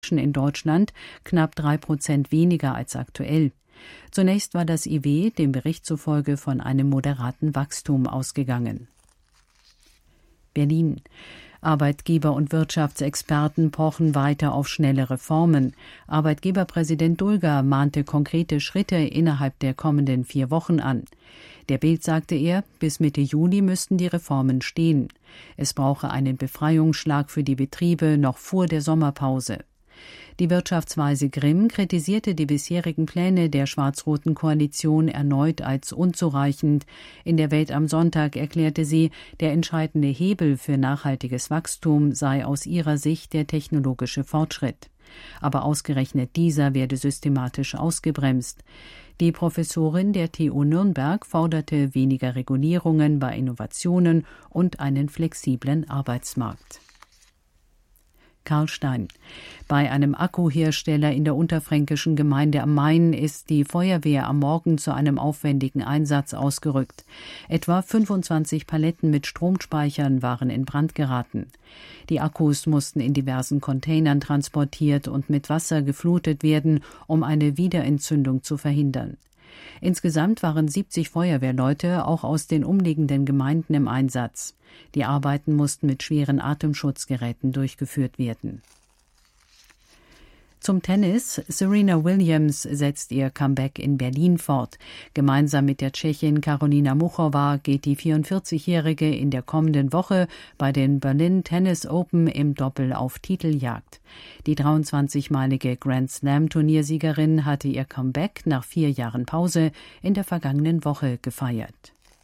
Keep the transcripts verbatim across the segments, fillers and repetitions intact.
in Deutschland knapp drei Prozent weniger als aktuell. Zunächst war das I W dem Bericht zufolge von einem moderaten Wachstum ausgegangen. Berlin. Arbeitgeber- und Wirtschaftsexperten pochen weiter auf schnelle Reformen. Arbeitgeberpräsident Dulger mahnte konkrete Schritte innerhalb der kommenden vier Wochen an. Der Bild sagte er, bis Mitte Juli müssten die Reformen stehen. Es brauche einen Befreiungsschlag für die Betriebe noch vor der Sommerpause. Die Wirtschaftsweise Grimm kritisierte die bisherigen Pläne der schwarz-roten Koalition erneut als unzureichend. In der Welt am Sonntag erklärte sie, der entscheidende Hebel für nachhaltiges Wachstum sei aus ihrer Sicht der technologische Fortschritt. Aber ausgerechnet dieser werde systematisch ausgebremst. Die Professorin der T U Nürnberg forderte weniger Regulierungen bei Innovationen und einen flexiblen Arbeitsmarkt. Karlstein. Bei einem Akkuhersteller in der unterfränkischen Gemeinde am Main ist die Feuerwehr am Morgen zu einem aufwendigen Einsatz ausgerückt. Etwa fünfundzwanzig Paletten mit Stromspeichern waren in Brand geraten. Die Akkus mussten in diversen Containern transportiert und mit Wasser geflutet werden, um eine Wiederentzündung zu verhindern. Insgesamt waren siebzig Feuerwehrleute auch aus den umliegenden Gemeinden im Einsatz. Die Arbeiten mussten mit schweren Atemschutzgeräten durchgeführt werden. Zum Tennis. Serena Williams setzt ihr Comeback in Berlin fort. Gemeinsam mit der Tschechin Karolina Muchova geht die vierundvierzigjährige in der kommenden Woche bei den Berlin Tennis Open im Doppel auf Titeljagd. Die dreiundzwanzigmalige Grand-Slam-Turniersiegerin hatte ihr Comeback nach vier Jahren Pause in der vergangenen Woche gefeiert.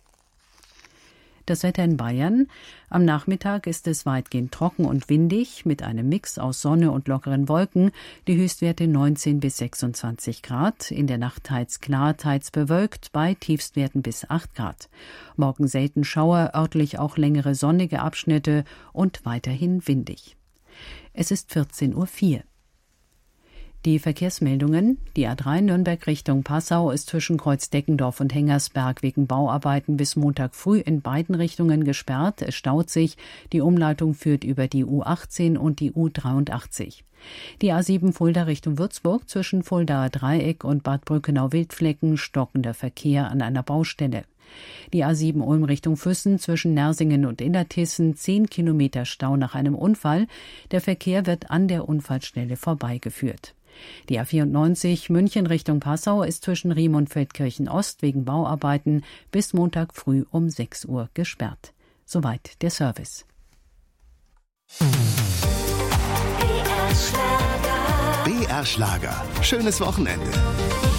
Das Wetter in Bayern. Am Nachmittag ist es weitgehend trocken und windig mit einem Mix aus Sonne und lockeren Wolken. Die Höchstwerte neunzehn bis sechsundzwanzig Grad. In der Nacht teils klar, teils bewölkt bei Tiefstwerten bis acht Grad. Morgen selten Schauer, örtlich auch längere sonnige Abschnitte und weiterhin windig. Es ist vierzehn Uhr vier. Die Verkehrsmeldungen. Die A drei Nürnberg Richtung Passau ist zwischen Kreuz-Deckendorf und Hengersberg wegen Bauarbeiten bis Montag früh in beiden Richtungen gesperrt. Es staut sich. Die Umleitung führt über die U achtzehn und die U dreiundachtzig. Die A sieben Fulda Richtung Würzburg zwischen Fuldaer Dreieck und Bad Brückenau-Wildflecken stockender Verkehr an einer Baustelle. Die A sieben Ulm Richtung Füssen zwischen Nersingen und Illertissen zehn Kilometer Stau nach einem Unfall. Der Verkehr wird an der Unfallstelle vorbeigeführt. Die A vierundneunzig München Richtung Passau ist zwischen Riem und Feldkirchen Ost wegen Bauarbeiten bis Montag früh um sechs Uhr gesperrt. Soweit der Service. B R Schlager. Schönes Wochenende.